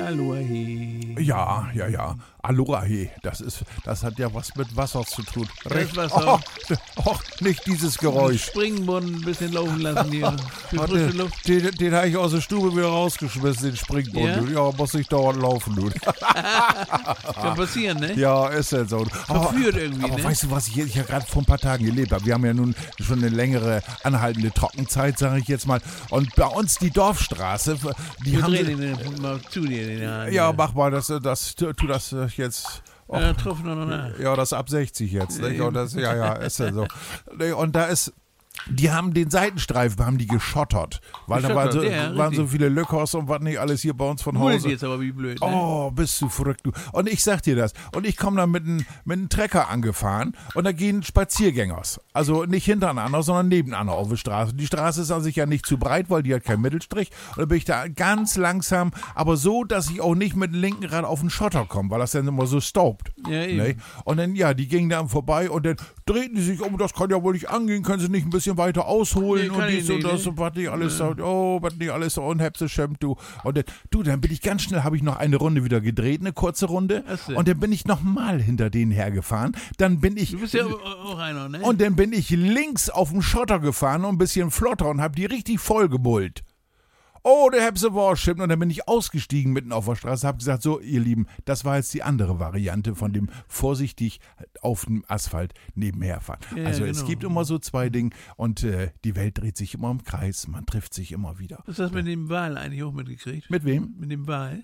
Aloha. Ja. Aloha, das hat ja was mit Wasser zu tun. Das Wasser. Nicht dieses Geräusch. Springbrunnen ein bisschen laufen lassen hier. Für frische Luft. Den habe ich aus der Stube wieder rausgeschmissen, den Springbrunnen. Ja, muss ich dauernd laufen, du. Kann passieren, ne? Ja, ist ja so. Verführt irgendwie, aber ne? weißt du, was ich ja gerade vor ein paar Tagen erlebt habe? Wir haben ja nun schon eine längere anhaltende Trockenzeit, sage ich jetzt mal. Und bei uns die Dorfstraße, die haben... Mal zu dir. Ja, mach mal, tu das jetzt... Ja, tropft noch nach. Ja, das ab 60 jetzt. Nicht? Und das, ja, ist ja so. Und da ist... Die haben den Seitenstreifen geschottert, weil da waren so viele Löckers und was nicht alles hier bei uns von Hause. Jetzt aber wie blöd, ne? Oh, bist du verrückt, du. Und ich sag dir das. Und ich komme da mit einem Trecker angefahren und da gehen Spaziergängers. Also nicht hintereinander, sondern nebeneinander auf der Straße. Die Straße ist an sich ja nicht zu breit, weil die hat keinen Mittelstrich. Und dann bin ich da ganz langsam, aber so, dass ich auch nicht mit dem linken Rad auf den Schotter komme, weil das dann immer so staubt. Ja, eben. Ne? Und dann, die gingen da vorbei und dann drehten die sich um, das kann ja wohl nicht angehen, können sie nicht ein bisschen weiter ausholen und dies und das und was nicht alles so, und Hepse schämt du. Und dann bin ich ganz schnell, habe ich noch eine Runde wieder gedreht, eine kurze Runde. Und dann bin ich nochmal hinter denen hergefahren. Dann bin ich... Du bist ja auch einer, ne? Und dann bin ich links auf dem Schotter gefahren und ein bisschen flotter und habe die richtig voll gebullt. Oh, der Hepse war stimmt. Und dann bin ich ausgestiegen mitten auf der Straße, habe gesagt, so, ihr Lieben, das war jetzt die andere Variante von dem vorsichtig auf dem Asphalt nebenher fahren. Ja, also genau. Es gibt immer so zwei Dinge und die Welt dreht sich immer im Kreis, man trifft sich immer wieder. Hast du das mit dem Wal eigentlich auch mitgekriegt? Mit wem? Mit dem Wal.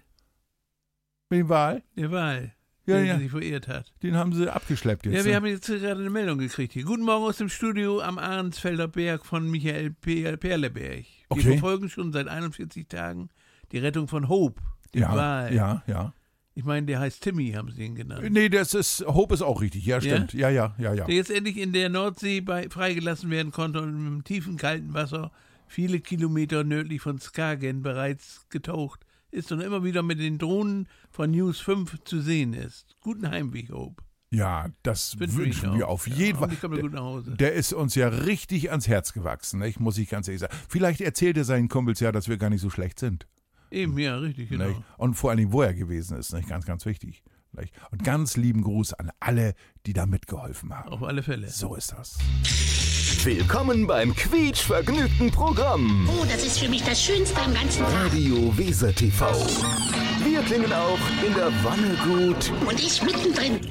Mit dem Wal? Der Wal. Ja, der sich verirrt hat. Den haben sie abgeschleppt jetzt. Ja, wir haben jetzt gerade eine Meldung gekriegt hier. Guten Morgen aus dem Studio am Ahrensfelder Berg von Michael Perleberg. Wir verfolgen schon seit 41 Tagen die Rettung von Hope, dem Wal. Ja. Ich meine, der heißt Timmy, haben sie ihn genannt. Nee, Hope ist auch richtig. Ja, stimmt. Ja. Der jetzt endlich in der Nordsee freigelassen werden konnte und im tiefen, kalten Wasser, viele Kilometer nördlich von Skagen bereits getaucht ist und immer wieder mit den Drohnen von News 5 zu sehen ist. Guten Heimweg, Hope. Ja, das wünschen wir auf jeden Fall. Ich komme gut nach Hause. Der ist uns ja richtig ans Herz gewachsen, nicht? Muss ich ganz ehrlich sagen. Vielleicht erzählt er seinen Kumpels ja, dass wir gar nicht so schlecht sind. Eben, ja, richtig, genau. Nicht? Und vor allen Dingen, wo er gewesen ist, nicht? Ganz, ganz wichtig. Nicht? Und ganz lieben Gruß an alle, die da mitgeholfen haben. Auf alle Fälle. So ist das. Willkommen beim quietschvergnügten Programm. Oh, das ist für mich das Schönste am ganzen Tag. Radio Weser TV. Wir klingen auch in der Wanne gut. Und ich mittendrin.